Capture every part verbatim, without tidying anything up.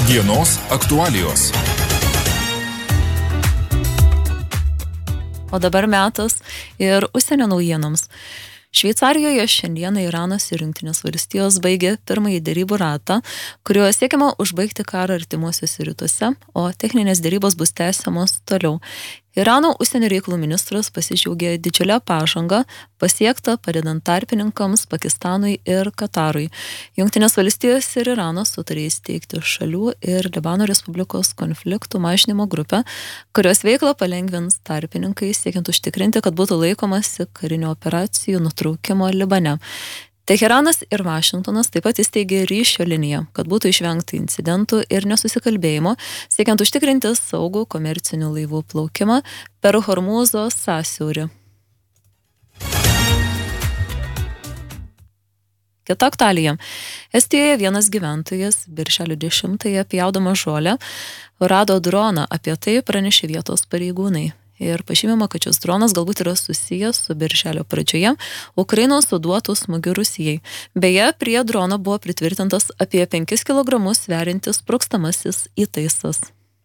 Dienos aktualijos. O dabar metas ir užsienio naujienoms. Šveicarijoje šiandieną Iranas ir Jungtinės valstijos baigė pirmąjį derybų ratą, kuriuo siekiama užbaigti karą artimuosiuose rytuose, o techninės derybos bus tęsiamos toliau. Irano užsienio reikalų ministras pasidžiaugė didžiulę pažangą pasiektą padedant tarpininkams Pakistanui ir Katarui. Jungtinės valstijos ir Iranas sutarė įsteigti šalių ir Libano Respublikos konfliktų mažinimo grupę, kurios veiklą palengvins tarpininkai, siekiant užtikrinti, kad būtų laikomasi karinių operacijų nutraukimo Libane. Teheranas ir Vašingtonas taip pat įsteigė ryšio liniją, kad būtų išvengta incidentų ir nesusikalbėjimo, siekiant užtikrinti saugų komercinių laivų plaukimą per Hormūzo sąsiaurį. Kita aktualija. Estijoje vienas gyventojas birželio dešimtąją pjaudamas žolę rado droną, apie tai pranešė vietos pareigūnai. Ir pažymima, kad šis dronas galbūt yra susijęs su birželio pradžioje Ukrainos suduotų smūgių Rusijai. Beje, prie drono buvo pritvirtintas apie penkis kilogramus sveriantis sprogstamasis įtaisas.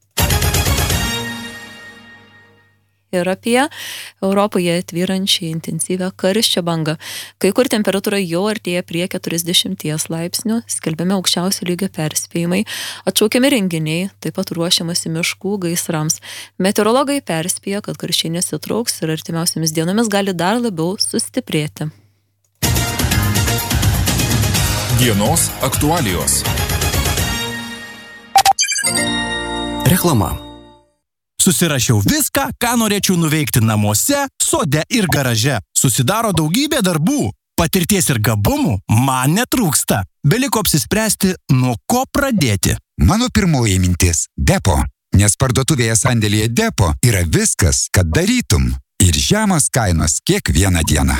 Ir apie Europoje tvyrančią intensyvią karščio bangą. Kai kur temperatūra jau artėja prie keturiasdešimties laipsnių, skelbiami aukščiausio lygio perspėjimai, atšaukiami renginiai, taip pat ruošiamasi miškų gaisrams. Meteorologai perspėja, kad karščiai nesitrauks ir artimiausiamis dienomis gali dar labiau sustiprėti. Dienos aktualijos. Reklama. Susirašiau viską, ką norėčiau nuveikti namuose, sode ir garaže. Susidaro daugybė darbų. Patirties ir gabumų man netrūksta. Beliko apsispręsti, nuo ko pradėti. Mano pirmoji mintis – Depo. Nes parduotuvėje sandėlyje Depo yra viskas, kad darytum. Ir žemos kainos kiekvieną dieną.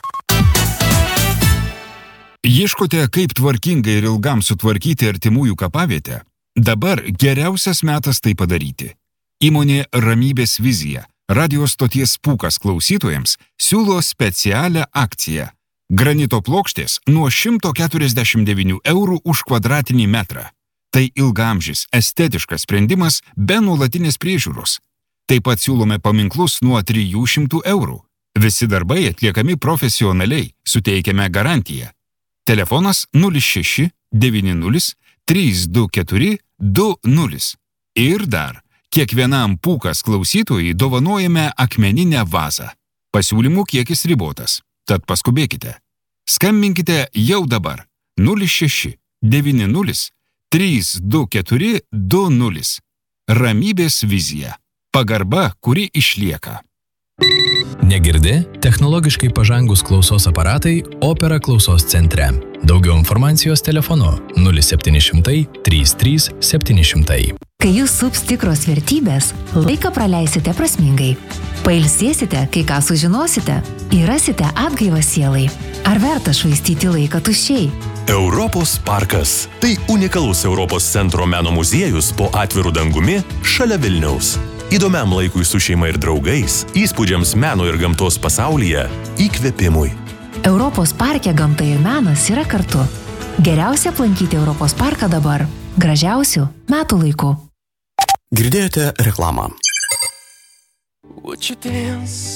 Ieškote, kaip tvarkingai ir ilgam sutvarkyti artimųjų kapavietę? Dabar geriausias metas tai padaryti. Įmonė Ramybės vizija, radijos stoties Pūkas klausytojams siūlo specialią akciją. Granito plokštės nuo šimto keturiasdešimt devynių eurų už kvadratinį metrą. Tai ilgaamžis, estetiškas sprendimas be nuolatinės priežiūros. Taip pat siūlome paminklus nuo trijų šimtų eurų. Visi darbai atliekami profesionaliai, suteikiame garantiją. Telefonas nulis šeši devyni nulis trys du keturi du nulis. Ir dar. Kiekvienam Pūkas klausytojui dovanojame akmeninę vazą. Pasiūlymų kiekis ribotas, tad paskubėkite. Skambinkite jau dabar nulis šeši devyni nulis trys du keturi du nulis. Ramybės vizija. Pagarba, kuri išlieka. Negirdi? Technologiškai pažangus klausos aparatai Opera klausos centre. Daugiau informacijos telefonu nulis septyni šimtai trys trys septyni šimtai. Kai jūs sups tikros vertybės, laiką praleisite prasmingai. Pailsėsite, kai ką sužinosite, ir rasite atgaivą sielai. Ar verta švaistyti laiką tuščiai? Europos parkas. Tai unikalus Europos centro meno muziejus po atviru dangumi šalia Vilniaus. Įdomiam laikui su šeima ir draugais, įspūdžiams meno ir gamtos pasaulyje, įkvėpimui. Europos parke gamta ir menas yra kartu. Geriausia aplankyti Europos parką dabar, gražiausių metų laikų. Girdėjote reklamą. Would you dance